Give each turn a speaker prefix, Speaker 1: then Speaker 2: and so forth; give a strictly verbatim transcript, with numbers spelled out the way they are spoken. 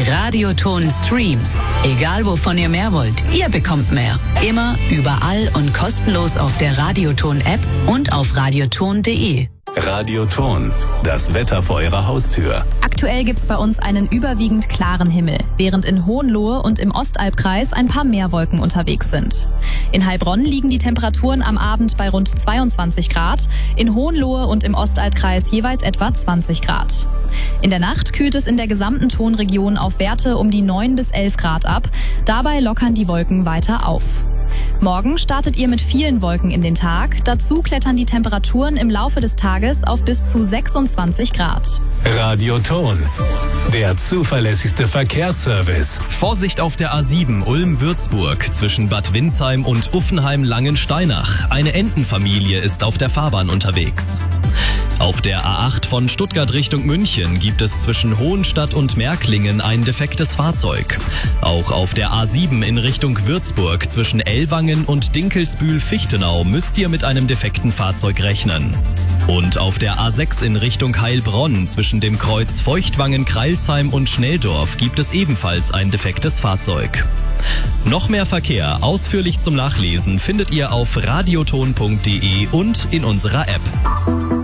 Speaker 1: Radioton Streams. Egal wovon ihr mehr wollt, ihr bekommt mehr. Immer, überall und kostenlos auf der Radioton-App und auf radioton punkt de.
Speaker 2: Radioton, das Wetter vor Ihrer Haustür.
Speaker 3: Aktuell gibt's bei uns einen überwiegend klaren Himmel, während in Hohenlohe und im Ostalbkreis ein paar Meerwolken unterwegs sind. In Heilbronn liegen die Temperaturen am Abend bei rund zweiundzwanzig Grad, in Hohenlohe und im Ostalbkreis jeweils etwa zwanzig Grad. In der Nacht kühlt es in der gesamten Tonregion auf Werte um die neun bis elf Grad ab, dabei lockern die Wolken weiter auf. Morgen startet ihr mit vielen Wolken in den Tag. Dazu klettern die Temperaturen im Laufe des Tages auf bis zu sechsundzwanzig Grad.
Speaker 2: Radioton, der zuverlässigste Verkehrsservice.
Speaker 4: Vorsicht auf der A sieben Ulm-Würzburg zwischen Bad Windsheim und Uffenheim-Langensteinach. Eine Entenfamilie ist auf der Fahrbahn unterwegs. Auf der A acht von Stuttgart Richtung München gibt es zwischen Hohenstadt und Märklingen ein defektes Fahrzeug. Auch auf der A sieben in Richtung Würzburg zwischen Ellwangen und Dinkelsbühl-Fichtenau müsst ihr mit einem defekten Fahrzeug rechnen. Und auf der A sechs in Richtung Heilbronn zwischen dem Kreuz Feuchtwangen-Kreilsheim und Schnelldorf gibt es ebenfalls ein defektes Fahrzeug. Noch mehr Verkehr ausführlich zum Nachlesen findet ihr auf radioton punkt de und in unserer App.